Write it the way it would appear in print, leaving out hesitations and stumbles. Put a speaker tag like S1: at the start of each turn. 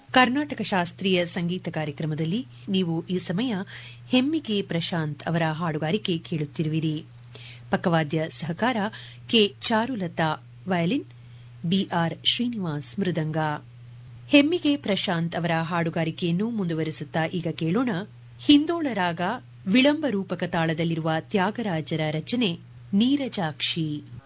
S1: ಕರ್ನಾಟಕ ಶಾಸ್ತ್ರೀಯ ಸಂಗೀತ ಕಾರ್ಯಕ್ರಮದಲ್ಲಿ ನೀವು ಈ ಸಮಯ ಹೆಮ್ಮಿಗೆ ಪ್ರಶಾಂತ್ ಅವರ ಹಾಡುಗಾರಿಕೆ ಕೇಳುತ್ತಿರುವಿರಿ. ಪಕ್ಕವಾದ್ಯ ಸಹಕಾರ K Charulata violin, B R Srinivas ಮೃದಂಗ. ಹೆಮ್ಮಿಗೆ ಪ್ರಶಾಂತ್ ಅವರ ಹಾಡುಗಾರಿಕೆಯನ್ನು ಮುಂದುವರಿಸುತ್ತಾ ಈಗ ಕೇಳೋಣ ಹಿಂದೋಳ ರಾಗ ವಿಳಂಬ ರೂಪಕ ತಾಳದಲ್ಲಿರುವ ತ್ಯಾಗರಾಜರ ರಚನೆ ನೀರಜಾಕ್ಷಿ.